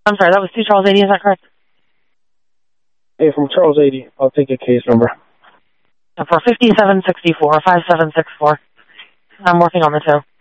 I'm sorry, that was 2 Charles 80, is that correct? Hey, from Charles 80, I'll take a case number. For 5764, 5764. I'm working on the tow.